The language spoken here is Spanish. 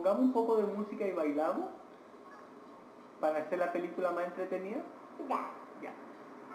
pongamos un poco de música y bailamos para hacer la película más entretenida. Ya. Ya.